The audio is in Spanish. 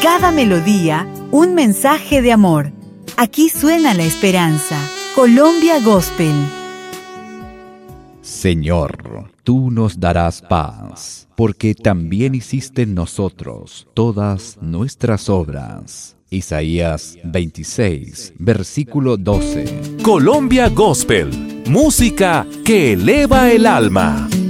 cada melodía, un mensaje de amor. Aquí suena la esperanza. Colombia Gospel. Señor, tú nos darás paz, porque también hiciste en nosotros todas nuestras obras. Isaías 26, versículo 12. Colombia Gospel, música que eleva el alma.